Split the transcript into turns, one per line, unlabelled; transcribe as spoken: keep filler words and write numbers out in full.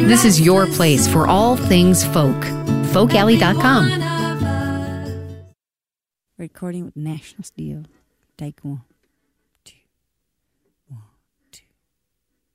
This is your place for all things folk. folk alley dot com.
Recording with National Steel. Take one.